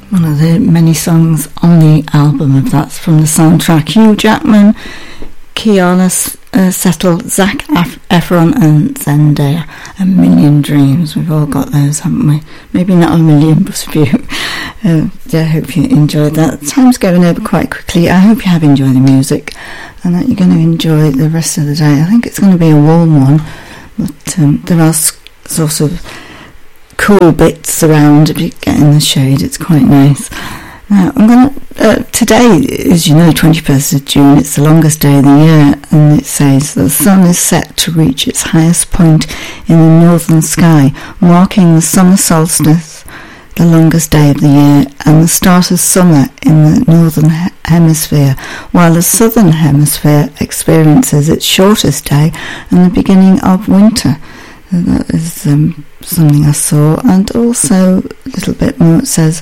one of the many songs on the album. That's from the soundtrack. Hugh Jackman, Kiana Settle, Zac Efron and Zendaya. A Million Dreams. We've all got those, haven't we? Maybe not a million, but a few. I hope you enjoyed that. Time's going over quite quickly. I hope you have enjoyed the music and that you're going to enjoy the rest of the day. I think it's going to be a warm one, but there are sort of cool bits around. If you get in the shade, it's quite nice. Now, I'm going to, today, as you know, 21st of June, it's the longest day of the year, and it says the sun is set to reach its highest point in the northern sky, marking the summer solstice, the longest day of the year, and the start of summer in the northern hemisphere, while the southern hemisphere experiences its shortest day and the beginning of winter. That is something I saw. And also a little bit more, it says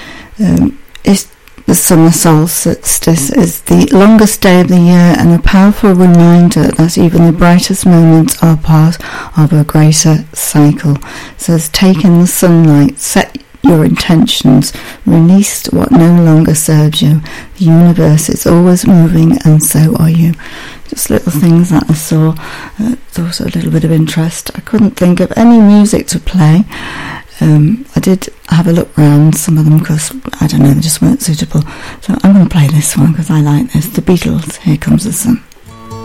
the summer solstice is the longest day of the year and a powerful reminder that even the brightest moments are part of a greater cycle. It says, take in the sunlight, set your intentions, release what no longer serves you. The universe is always moving, and so are you. Just little things that I saw. It's also a little bit of interest. I couldn't think of any music to play. I did have a look round some of them because, I don't know, they just weren't suitable. So I'm going to play this one because I like this. The Beatles, Here Comes the Sun.